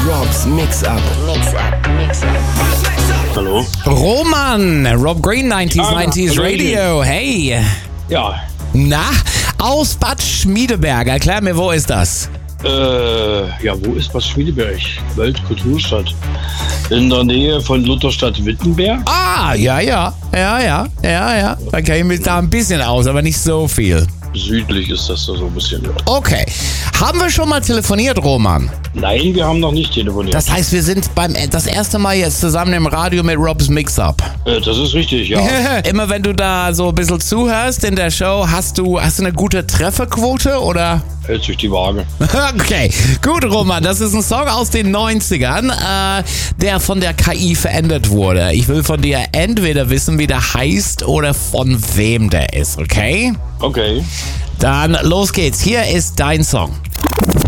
Rob's Mix-Up. Hallo? Roman, Rob Green, 90s Radio. Hey. Ja. Na, aus Bad Schmiedeberg. Erklär mir, wo ist das? Wo ist Bad Schmiedeberg? Weltkulturstadt. In der Nähe von Lutherstadt-Wittenberg. Ah, ja. Da kenne ich mich da ein bisschen aus, aber nicht so viel. Südlich ist das da so ein bisschen. Ja. Okay. Haben wir schon mal telefoniert, Roman? Nein, wir haben noch nicht telefoniert. Das heißt, wir sind das erste Mal jetzt zusammen im Radio mit Rob's Mix-Up. Das ist richtig, ja. Immer wenn du da so ein bisschen zuhörst in der Show, hast du eine gute Trefferquote, oder? Hält sich die Waage. Okay, gut, Roman, das ist ein Song aus den 90ern, der von der KI verändert wurde. Ich will von dir entweder wissen, wie der heißt oder von wem der ist, okay? Okay. Dann los geht's. Hier ist dein Song.